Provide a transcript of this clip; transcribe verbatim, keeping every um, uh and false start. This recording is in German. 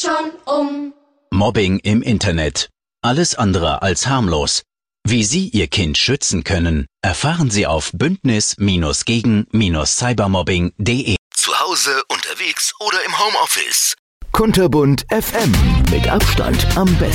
jetzt schon um. Mobbing im Internet. Alles andere als harmlos. Wie Sie Ihr Kind schützen können, erfahren Sie auf bündnis gegen cybermobbing punkt de. Zu Hause, unterwegs oder im Homeoffice. Kunterbunt F M. Mit Abstand am besten.